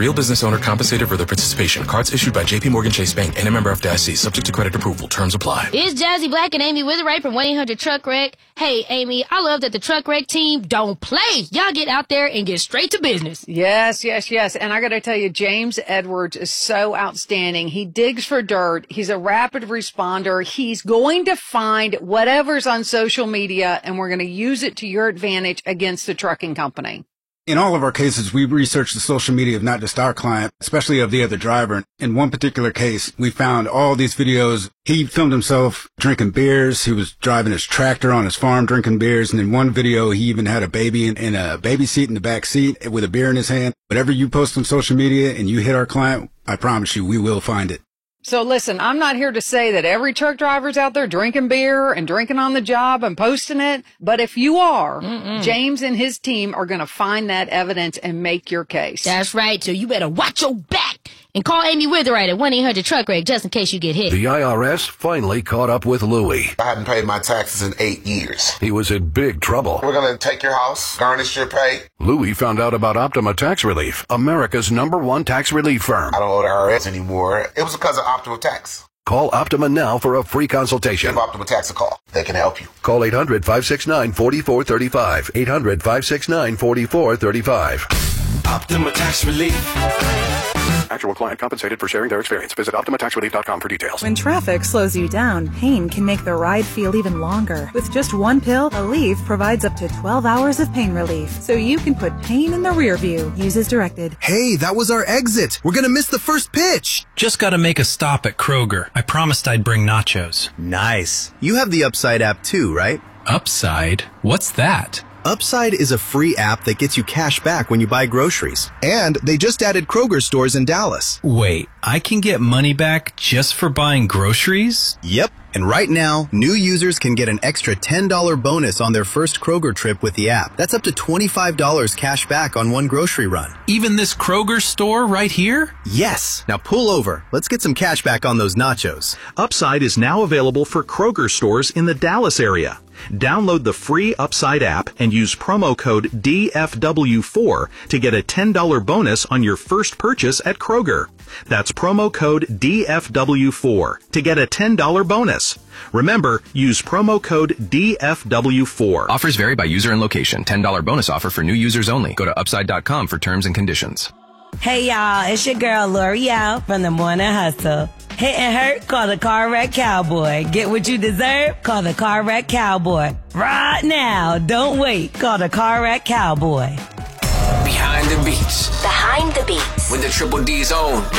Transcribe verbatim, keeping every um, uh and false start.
Real business owner compensated for their participation. Cards issued by J P Morgan Chase Bank and a member F D I C. Subject to credit approval. Terms apply. It's Jazzy Black and Amy Witherite from one eight hundred truck wreck. Hey, Amy, I love that the truck wreck team don't play. Y'all get out there and get straight to business. Yes, yes, yes. And I got to tell you, James Edwards is so outstanding. He digs for dirt. He's a rapid responder. He's going to find whatever's on social media, and we're going to use it to your advantage against the trucking company. In all of our cases, we researched the social media of not just our client, especially of the other driver. In one particular case, we found all these videos. He filmed himself drinking beers. He was driving his tractor on his farm drinking beers. And in one video, he even had a baby in, in a baby seat in the back seat with a beer in his hand. Whatever you post on social media and you hit our client, I promise you, we will find it. So listen, I'm not here to say that every truck driver's out there drinking beer and drinking on the job and posting it. But if you are, Mm-mm. James and his team are going to find that evidence and make your case. That's right. So you better watch your back and call Amy Witherite at one eight hundred truck wreck just in case you get hit. The I R S finally caught up with Louie. I hadn't paid my taxes in eight years. He was in big trouble. We're going to take your house, garnish your pay. Louie found out about Optima Tax Relief, America's number one tax relief firm. I don't owe the I R S anymore. It was because of Optima Tax. Call Optima now for a free consultation. Give Optima Tax a call. They can help you. Call eight hundred, five six nine, four four three five. eight hundred, five six nine, four four three five. Optima Tax Relief. Actual client compensated for sharing their experience. Visit Optima Tax Relief dot com for details. When traffic slows you down, pain can make the ride feel even longer. With just one pill, Aleve provides up to twelve hours of pain relief, so you can put pain in the rear view. Use as directed. Hey, that was our exit. We're gonna miss the first pitch. Just gotta make a stop at Kroger. I promised I'd bring nachos. Nice. You have the Upside app too, right? Upside? What's that? Upside is a free app that gets you cash back when you buy groceries. And they just added Kroger stores in Dallas. Wait, I can get money back just for buying groceries? Yep. And right now, new users can get an extra ten dollars bonus on their first Kroger trip with the app. That's up to twenty-five dollars cash back on one grocery run. Even this Kroger store right here? Yes. Now pull over. Let's get some cash back on those nachos. Upside is now available for Kroger stores in the Dallas area. Download the free Upside app and use promo code D F W four to get a ten dollars bonus on your first purchase at Kroger. That's promo code D F W four to get a ten dollars bonus. Remember, use promo code D F W four. Offers vary by user and location. ten dollars bonus offer for new users only. Go to upside dot com for terms and conditions. Hey, y'all. It's your girl, L'Oreal from the Morning Hustle. Hit and hurt? Call the Car Wreck Cowboy. Get what you deserve? Call the Car Wreck Cowboy. Right now. Don't wait. Call the Car Wreck Cowboy. Behind the Beats. Behind the Beats. With the Triple D's own